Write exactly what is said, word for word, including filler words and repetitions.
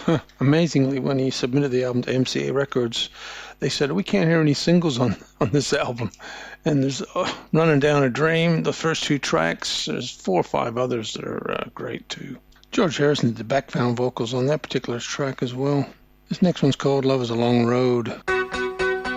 Amazingly, when he submitted the album to M C A Records, they said, we can't hear any singles on, on this album. And there's uh, Running Down a Dream, the first two tracks. There's four or five others that are uh, great, too. George Harrison did the background vocals on that particular track as well. This next one's called Love is a Long Road.